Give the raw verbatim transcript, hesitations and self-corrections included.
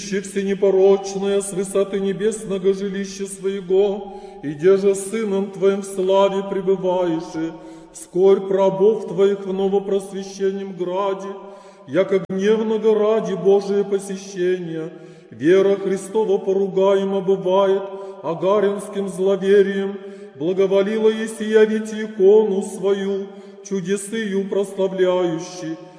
всенепорочное с высоты небесного жилища своего, и же Сыном Твоим в славе пребываешь, скорь рабов Твоих в новопросвященном граде, яко гневного ради Божие посещения, вера Христова поругаема бывает агаринским зловерием, благоволила еси явить икону свою, чудесыю прославляющий,